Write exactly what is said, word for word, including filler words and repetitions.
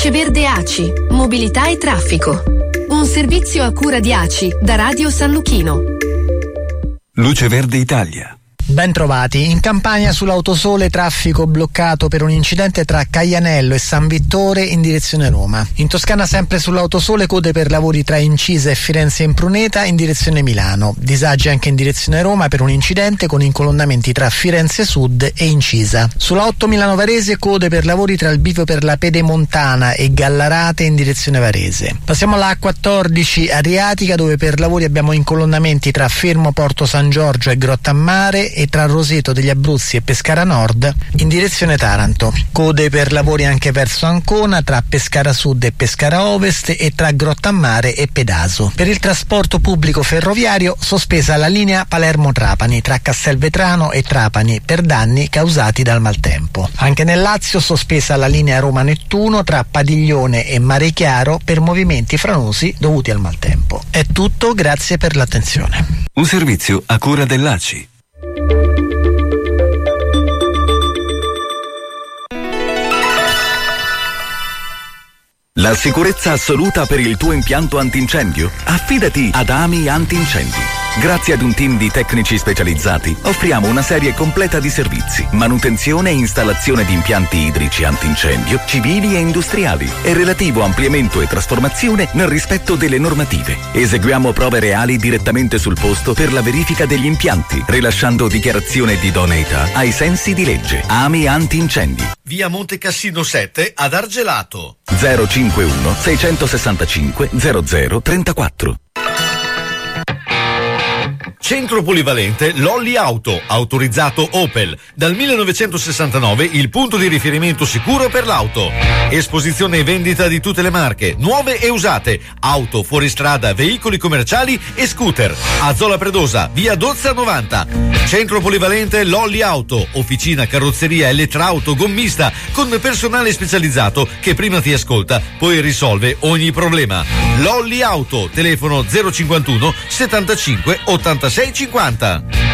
Luce Verde A C I, mobilità e traffico. Un servizio a cura di A C I da Radio San Luchino. Luce Verde Italia. Ben trovati. In Campania sull'autosole traffico bloccato per un incidente tra Caianello e San Vittore in direzione Roma. In Toscana sempre sull'autosole code per lavori tra Incisa e Firenze Impruneta in direzione Milano. Disagi anche in direzione Roma per un incidente con incolonnamenti tra Firenze Sud e Incisa. Sulla otto Milano Varese code per lavori tra il bivio per la Pedemontana e Gallarate in direzione Varese. Passiamo alla A quattordici Adriatica dove per lavori abbiamo incolonnamenti tra Fermo Porto San Giorgio e Grottammare e tra Roseto degli Abruzzi e Pescara Nord in direzione Taranto. Code per lavori anche verso Ancona tra Pescara Sud e Pescara Ovest e tra Grottammare e Pedaso. Per il trasporto pubblico ferroviario sospesa la linea Palermo-Trapani tra Castelvetrano e Trapani per danni causati dal maltempo. Anche nel Lazio sospesa la linea Roma-Nettuno tra Padiglione e Mare Chiaro per movimenti franosi dovuti al maltempo. È tutto, grazie per l'attenzione. Un servizio a cura dell'A C I. La sicurezza assoluta per il tuo impianto antincendio? Affidati ad Ami Antincendi. Grazie ad un team di tecnici specializzati offriamo una serie completa di servizi, manutenzione e installazione di impianti idrici antincendio, civili e industriali e relativo ampliamento e trasformazione nel rispetto delle normative. Eseguiamo prove reali direttamente sul posto per la verifica degli impianti, rilasciando dichiarazione di idoneità ai sensi di legge. Ami Antincendi. Via Monte Cassino sette ad Argelato. zero cinquantuno seicentosessantacinque zero zero trentaquattro. Centro polivalente Lolli Auto, autorizzato Opel. Dal millenovecentosessantanove il punto di riferimento sicuro per l'auto. Esposizione e vendita di tutte le marche, nuove e usate, auto, fuoristrada, veicoli commerciali e scooter. A Zola Predosa, via Dozza novanta. Centro polivalente Lolli Auto, officina, carrozzeria, elettrauto, gommista, con personale specializzato che prima ti ascolta, poi risolve ogni problema. Lolli Auto, telefono zero cinquantuno settantacinque ottantasei cinquanta.